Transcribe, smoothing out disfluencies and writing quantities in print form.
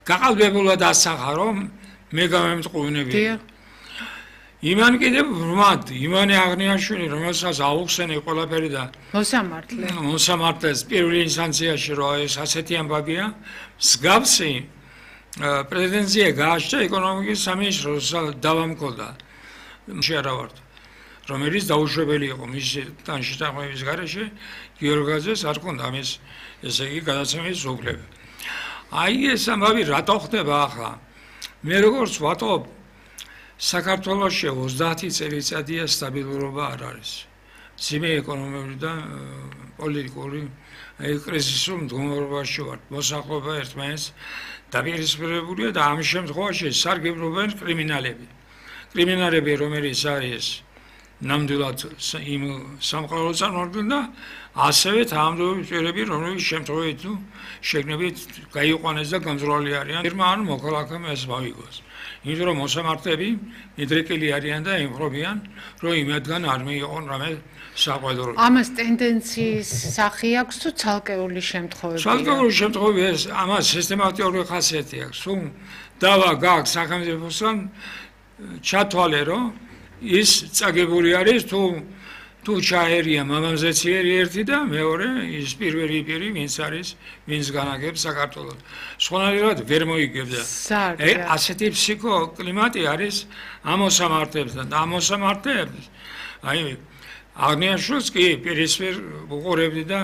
გაყალბებულად ასახა, რომ მე გამემწყვილნები. იმან კიდევ ბრმად, იმანე აღნიაშვილი, რომელსაც აუხსენი ყველაფერი და მოსამართლეს პირველ ინსტანციაში, რომ ეს ასეთი ამბავია, მსგავსი პრეტენზია გააჩნდა ეკონომიკის სამინისტროს დავამკვირდა შეარავარდ, რომელიც დაუშვებელი იყო მისი თანშეთანხმების გარეშე, გიორგაძეს არ ჰქონდა ამის, ესე იგი, გადაცემის უფლება. აი ეს ამბავი რატო ხდება ახლა? მე როგორც ვატყობ, საქართველოში 30 წელიწადია სტაბილურობა არ არის. ძიმე ეკონომიკური და პოლიტიკური კრიზისულ მდგომარეობაში ვართ. მოსახლეობა ერთმანეთს დაპირისპირებულია და ამ შემთხვევაში სარგებლობენ კრიმინალები. კრიმინალები, რომელიც არის ნამდვილად იმ სამყაროს წარმოადგენს და ასევე თანამდებობრივი პირები, რომლებიც შემთხვევით თუ შეგნებით გაიყვანეს და გამძლვარი არიან. ფირმა ან მოქალაქემ ეს მოიგოს. იმიტომ რომ მოსამართლეები მიდრეკილი არიან და იმხრობიან, რომ იმათგან არ მიიღონ რამე საყვედური. ამას ტენდენციის სახე აქვს თუ ცალკეული შემთხვევებია? ცალკეული შემთხვევები ეს ამას სისტემატიური ხასიათი აქვს. თუ დავა გაქვს სახელმწიფოსგან ჩათვალე, რომ ის წაგებული არის თუ ჩაერია მამამზეციერი ერთი და მეორე ის პირველი პირი ვინც არის, ვინც განაგებს საქართველოს. სხვანაირად ვერ მოიგებდა. ასეთი ფსიქოკლიმატი არის ამ მოსამართლებთან და ამ მოსამართლეებს აი აღნიაშვილს კი პირისპირ უყურებდი და